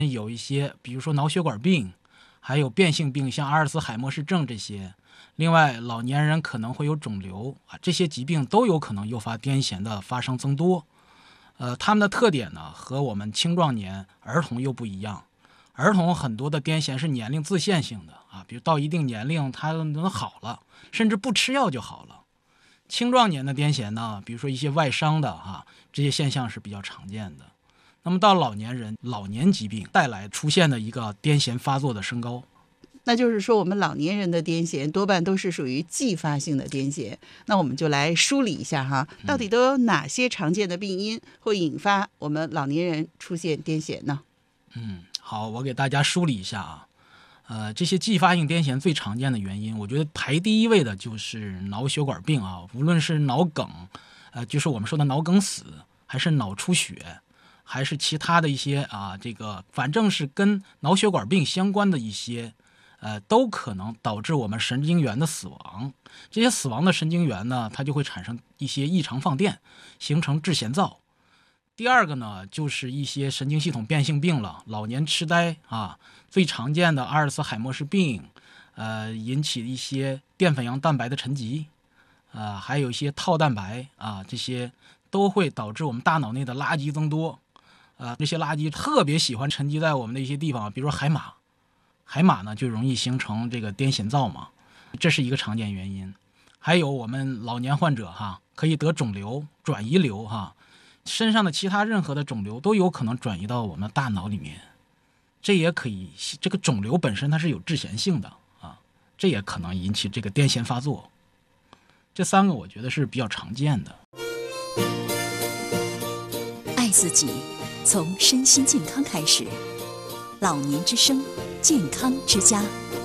有一些，比如说脑血管病，还有变性病，像阿尔茨海默氏症这些。另外，老年人可能会有肿瘤啊，这些疾病都有可能诱发癫痫的发生增多。他们的特点呢和我们青壮年、儿童又不一样。儿童很多的癫痫是年龄自限性的啊，比如到一定年龄它能好了，甚至不吃药就好了。青壮年的癫痫呢，比如说一些外伤的这些现象是比较常见的。那么到老年人，老年疾病带来出现的一个癫痫发作的升高。 那就是说我们老年人的癫痫多半都是属于继发性的癫痫。那我们就来梳理一下到底都有哪些常见的病因会引发我们老年人出现癫痫呢？ 好，我给大家梳理一下这些继发性癫痫最常见的原因，我觉得排第一位的就是脑血管病无论是脑梗，就是我们说的脑梗死，还是脑出血，还是其他的一些反正是跟脑血管病相关的一些都可能导致我们神经元的死亡。这些死亡的神经元呢，它就会产生一些异常放电，形成致弦躁。第二个呢，就是一些神经系统变性病了，老年痴呆最常见的阿尔茨海默氏病，引起一些淀粉样蛋白的沉积，还有一些套蛋白这些都会导致我们大脑内的垃圾增多。这些垃圾特别喜欢沉积在我们的一些地方，比如说海马。海马呢就容易形成这个癫痫躁嘛，这是一个常见原因。还有我们老年患者可以得肿瘤、转移瘤身上的其他任何的肿瘤都有可能转移到我们的大脑里面，这也可以，这个肿瘤本身它是有致弦性的这也可能引起这个癫痫发作。这三个我觉得是比较常见的。 爱自己，从身心健康开始。老年之声，健康之家。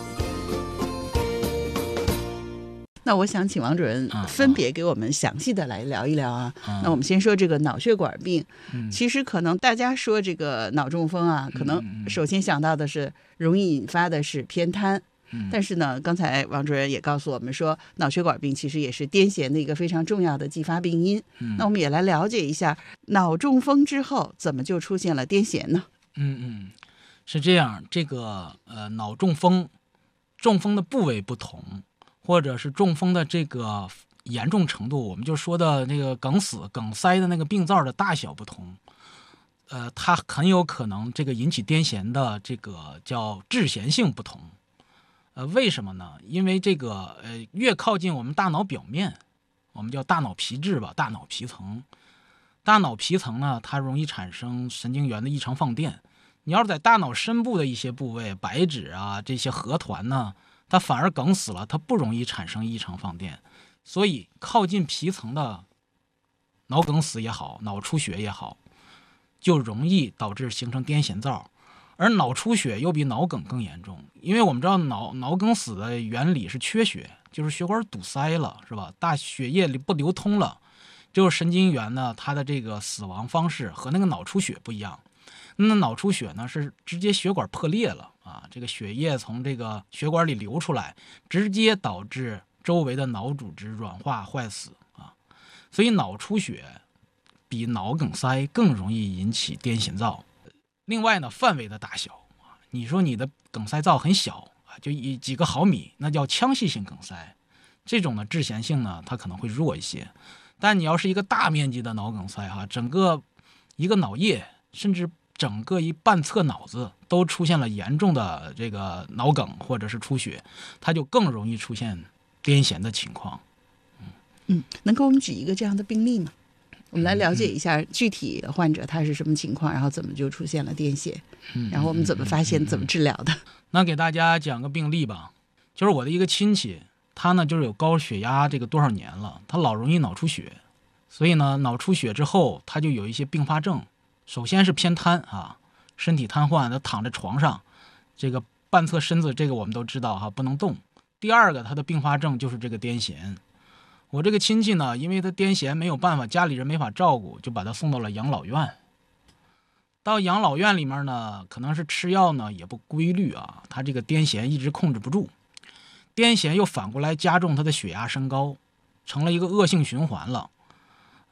那我想请王主任分别给我们详细的来聊一聊那我们先说这个脑血管病。其实可能大家说这个脑中风可能首先想到的是容易引发的是偏瘫。但是呢，刚才王主任也告诉我们说，脑血管病其实也是癫痫的一个非常重要的继发病因。那我们也来了解一下，脑中风之后怎么就出现了癫痫呢？ 是这样，这个脑中风，中风的部位不同，或者是中风的这个严重程度，我们就说的那个梗死、梗塞的那个病灶的大小不同，它很有可能这个引起癫痫的这个叫致弦性不同。为什么呢？因为这个越靠近我们大脑表面，我们叫大脑皮质吧，大脑皮层。大脑皮层呢，它容易产生神经元的异常放电。你要是在大脑深部的一些部位，白质这些核团呢，它反而梗死了，它不容易产生异常放电。所以靠近皮层的脑梗死也好，脑出血也好，就容易导致形成癫痫躁。而脑出血又比脑梗更严重，因为我们知道脑梗死的原理是缺血，就是血管堵塞了，是吧？大血液不流通了，就是神经元呢，它的这个死亡方式和那个脑出血不一样。那脑出血呢是直接血管破裂了这个血液从这个血管里流出来，直接导致周围的脑组织软化坏死所以脑出血比脑梗塞更容易引起癫痫躁。另外呢，范围的大小你说你的梗塞灶很小就几个毫米，那叫腔隙性梗塞，这种的致弦性呢它可能会弱一些。但你要是一个大面积的脑梗塞整个一个脑叶，甚至整个一半侧脑子都出现了严重的这个脑梗或者是出血，它就更容易出现癫痫的情况。 能给我们举一个这样的病例吗？我们来了解一下具体的患者他是什么情况，然后怎么就出现了癫痫，然后我们怎么发现，怎么治疗的。 那给大家讲个病例吧，就是我的一个亲戚，他呢就是有高血压这个多少年了，他老容易脑出血，所以呢脑出血之后他就有一些并发症。首先是偏瘫身体瘫痪，他躺在床上，这个半侧身子这个我们都知道不能动。第二个他的并发症就是这个癫痫。我这个亲戚呢，因为他癫痫没有办法，家里人没法照顾，就把他送到了养老院。到养老院里面呢，可能是吃药呢也不规律他这个癫痫一直控制不住，癫痫又反过来加重他的血压升高，成了一个恶性循环了。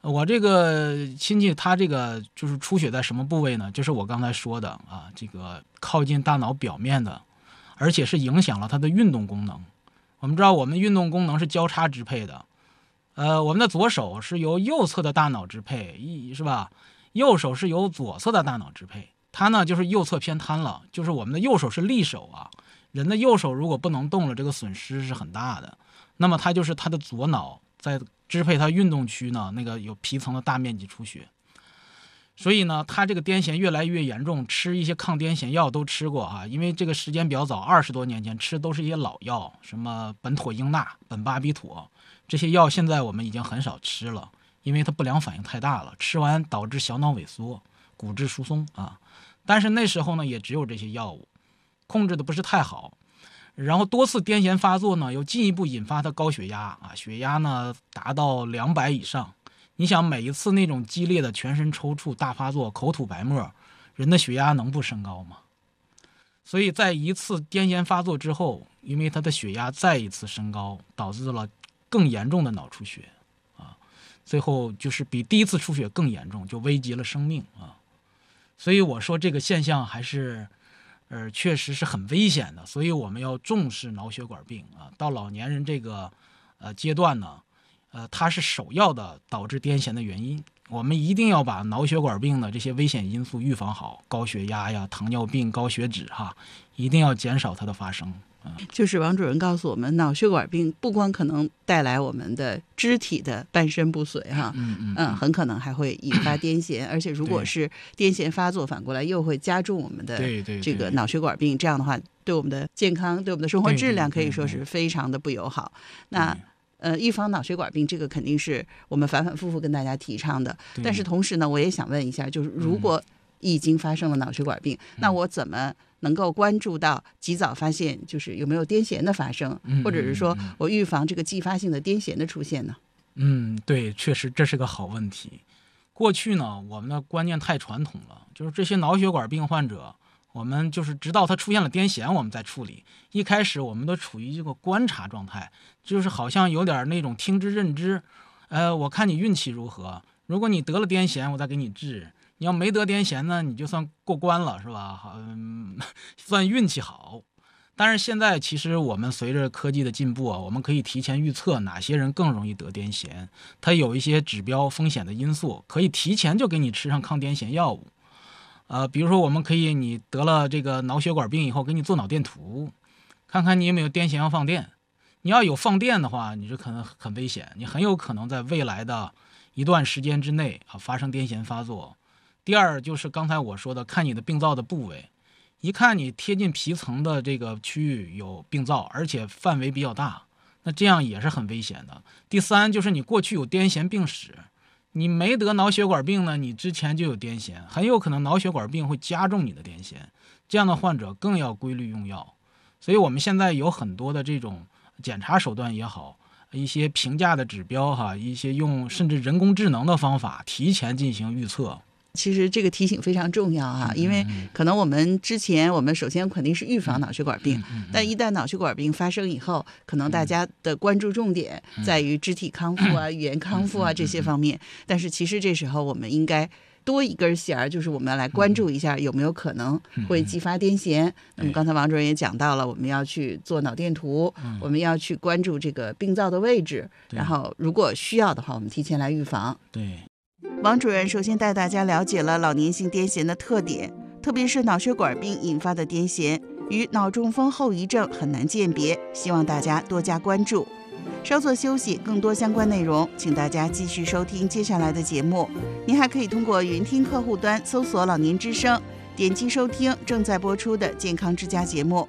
我这个亲戚他这个就是出血在什么部位呢？就是我刚才说的啊，这个靠近大脑表面的，而且是影响了他的运动功能。我们知道我们运动功能是交叉支配的，我们的左手是由右侧的大脑支配，是吧？右手是由左侧的大脑支配，它呢就是右侧偏瘫了，就是我们的右手是利手啊。人的右手如果不能动了，这个损失是很大的。那么它就是他的左脑在支配他运动区呢，那个有皮层的大面积出血。所以呢，他这个癫痫越来越严重，吃一些抗癫痫药都吃过啊，因为这个时间比较早，20多年前吃的都是一些老药，什么苯妥英钠、苯巴比妥，这些药现在我们已经很少吃了，因为它不良反应太大了，吃完导致小脑萎缩、骨质疏松啊。但是那时候呢，也只有这些药物，控制的不是太好。然后多次癫痫发作呢，又进一步引发他高血压啊，血压呢达到200以上。你想每一次那种激烈的全身抽搐大发作，口吐白沫，人的血压能不升高吗？所以在一次癫痫发作之后，因为他的血压再一次升高，导致了更严重的脑出血啊，最后就是比第一次出血更严重，就危及了生命啊。所以我说这个现象还是确实是很危险的，所以我们要重视脑血管病啊。到老年人这个阶段呢，它是首要的导致癫痫的原因。我们一定要把脑血管病的这些危险因素预防好，高血压呀、糖尿病、高血脂哈，一定要减少它的发生。 就是王主任告诉我们，脑血管病不光可能带来我们的肢体的半身不遂哈，很可能还会引发癫痫，而且如果是癫痫发作，反过来又会加重我们的这个脑血管病，这样的话对我们的健康、对我们的生活质量可以说是非常的不友好。那预防脑血管病这个肯定是我们反反复复跟大家提倡的，但是同时呢，我也想问一下，就是如果已经发生了脑血管病，那我怎么能够关注到及早发现，就是有没有癫痫的发生，或者是说我预防这个继发性的癫痫的出现呢？ 对，确实这是个好问题。过去呢，我们的观念太传统了，就是这些脑血管病患者，我们就是直到他出现了癫痫，我们再处理。一开始我们都处于这个观察状态，就是好像有点那种听之任之。我看你运气如何，如果你得了癫痫，我再给你治。你要没得癫痫呢，你就算过关了，是吧？算运气好。但是现在其实我们随着科技的进步啊，我们可以提前预测哪些人更容易得癫痫，它有一些指标风险的因素，可以提前就给你吃上抗癫痫药物。比如说我们可以你得了这个脑血管病以后，给你做脑电图，看看你有没有癫痫要放电。你要有放电的话，你这可能很危险，你很有可能在未来的一段时间之内发生癫痫发作。第二就是刚才我说的，看你的病灶的部位，一看你贴近皮层的这个区域有病灶，而且范围比较大，那这样也是很危险的。第三就是你过去有癫痫病史，你没得脑血管病呢，你之前就有癫痫，很有可能脑血管病会加重你的癫痫，这样的患者更要规律用药。所以我们现在有很多的这种检查手段也好，一些评价的指标一些用甚至人工智能的方法提前进行预测。 其实这个提醒非常重要因为可能我们之前我们首先肯定是预防脑血管病，但一旦脑血管病发生以后，可能大家的关注重点在于肢体康复语言康复这些方面，但是其实这时候我们应该多一根弦，就是我们来关注一下有没有可能会继发癫痫。那么刚才王主任也讲到了，我们要去做脑电图，我们要去关注这个病灶的位置，然后如果需要的话，我们提前来预防。 对。 王主任首先带大家了解了老年性癫痫的特点，特别是脑血管病引发的癫痫与脑中风后遗症很难鉴别，希望大家多加关注。稍作休息，更多相关内容请大家继续收听接下来的节目。您还可以通过云听客户端搜索老年之声，点击收听正在播出的健康之家节目。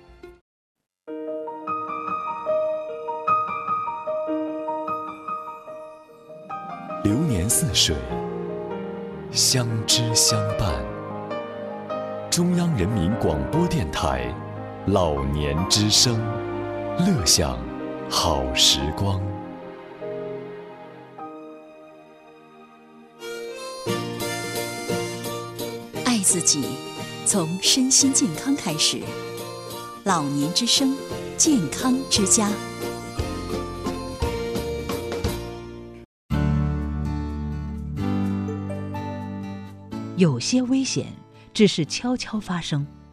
流年似水，相知相伴。中央人民广播电台老年之声，乐享好时光。 爱自己，从身心健康开始。老年之声，健康之家。 有些危险只是悄悄发生，